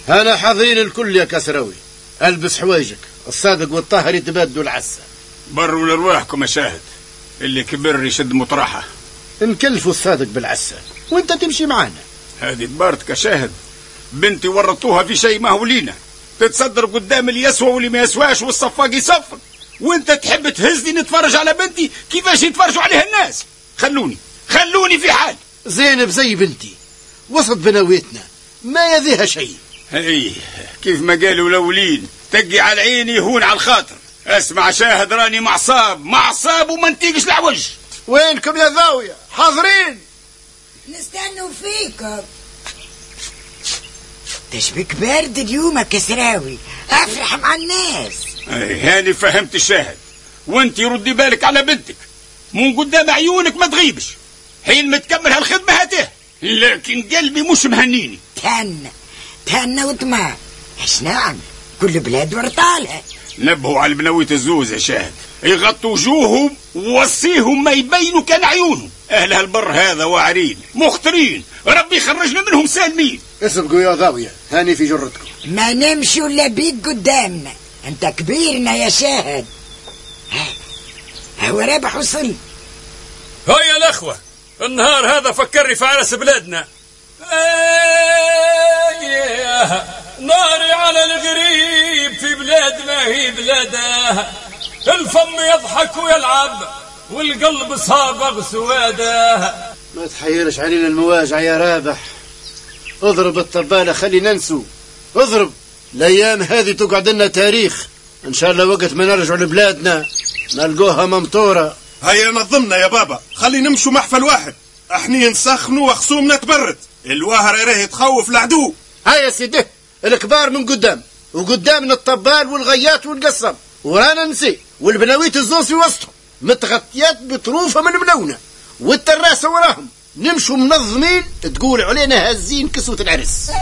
أنا حاضرين الكل يا كسراوي. ألبس حوايجك، الصادق والطاهر يتبادلوا العسة. بروا لرواحكم يا شاهد، اللي كبر يشد مطرحه. نكلفوا الصادق بالعسة وانت تمشي معانا. هذه دبارتك يا شاهد، بنتي ورطوها في شيء ما هو لينا، تتصدر قدام اللي يسوى واللي ما يسواش والصفاق يصفق، وانت تحب تهزني نتفرج على بنتي كيفاش يتفرجوا عليها الناس. خلوني في حال. زينب زي بنتي، وسط بنويتنا، ما يذيها شيء. هي كيف ما قالوا الاولين، تقي على عيني يهون على الخاطر. اسمع شاهد، راني معصاب وما نتيقش العوج. وينكم يا ذاوية؟ حاضرين. نستنوا فيكم. تشبك بارد اليوم يا كسراوي، افرح مع الناس. هاني فهمت الشاهد، وانت ردي بالك على بنتك، من قدام عيونك ما تغيبش. حين ما تكمل هالخدمة هاته، لكن قلبي مش مهنيني. تهنى وطمع. ايش نعمل؟ كل بلاد ورطالها. نبهوا على البنويت الزوز يا شاهد، يغطوا وجوههم ووصيهم ما يبينوا كان عيونهم. اهل هالبر هذا واعرين مخطرين، ربي يخرجنا منهم سالمين. اسبقوا يا ذاوية، هاني في جرتكم. ما نمشوا الا بيك قدامنا، انت كبيرنا يا شاهد. هو رابح وصل. هيا الأخوة، النهار هذا فكرني في عرس بلادنا. ناري على الغريب في بلاد ما هي بلاده، الفم يضحك ويلعب والقلب صابغ سواده. ما تحيرش علينا المواجع يا رابح، اضرب الطبالة خلي ننسو، اضرب. الايام هذه تقعد لنا تاريخ، ان شاء الله وقت ما نرجع لبلادنا نلقوها ممطورة. هيا نظمنا يا بابا، خلي نمشوا محفل واحد، احنا نسخنوا وخصومنا تبرد، الواهر يراه تخوف العدو. هيا سيدي، الكبار من قدام، وقدامنا الطبال والغيات والقصب، ورانا نسي والبناويت الزوز في وسطهم، متغطيات بطروفة من ملونة، والتراسة وراهم. نمشوا منظمين، تقول علينا هازين كسوة العرس.